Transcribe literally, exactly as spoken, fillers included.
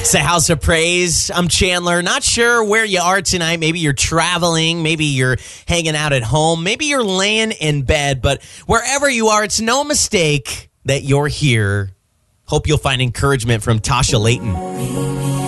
It's the House of Praise. I'm Chandler. Not sure where you are tonight. Maybe you're traveling. Maybe you're hanging out at home. Maybe you're laying in bed. But wherever you are, it's no mistake that you're here. Hope you'll find encouragement from Tasha Layton.